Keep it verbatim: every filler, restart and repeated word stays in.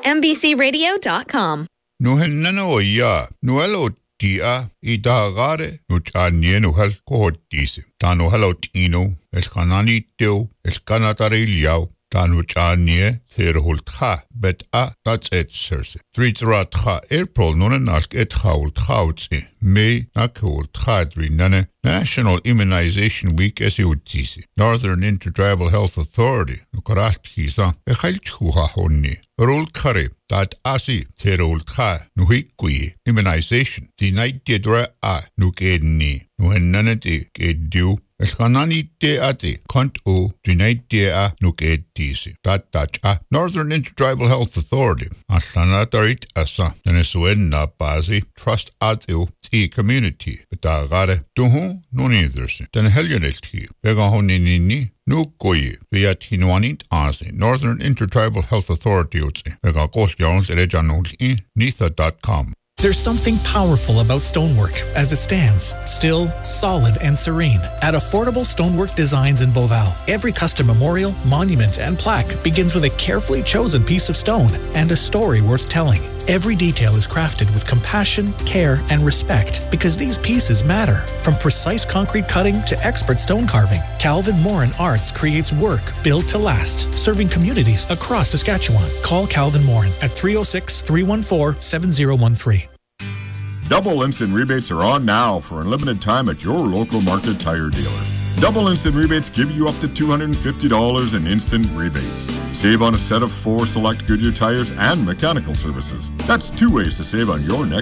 M B C radio dot com. Nuhen nano ya, nuelo dia, ida gare, nuchanie nuhel kohotise. Tano hello tino, el kanani teo, el kanatari liao. Tanu chanie therhultha bet a that's it serse three tratha April nonen ask et hault hautsi May nakult khadri nane National Immunization Week as you tisi Northern Intertribal Health Authority nukarat kisa e khalchuha honni rul khare that asi therhultha nuhikui immunization the night didra a nukedni nuhennanati kedu Eskanani te ate, kont o, dinait te a nuke tisi. That touch a Northern Intertribal Health Authority. Aslanatarit asa, Venezuelan na bazi, trust ateo ti community. Beta gare, tuhu, no neithersi. Den helionet ki, vega honinini, nu koye, via tinuanit asi, Northern Intertribal Health Authority utsi. Vega kosjons erejanol i, nitha dot com. There's something powerful about stonework as it stands, still, solid, and serene. At Affordable Stonework Designs in Beauval, every custom memorial, monument, and plaque begins with a carefully chosen piece of stone and a story worth telling. Every detail is crafted with compassion, care, and respect because these pieces matter. From precise concrete cutting to expert stone carving, Calvin Morin Arts creates work built to last, serving communities across Saskatchewan. Call Calvin Morin at three oh six, three one four, seven oh one three. Double instant rebates are on now for a limited time at your local Market Tire dealer. Double instant rebates give you up to two hundred fifty dollars in instant rebates. Save on a set of four select Goodyear tires and mechanical services. That's two ways to save on your next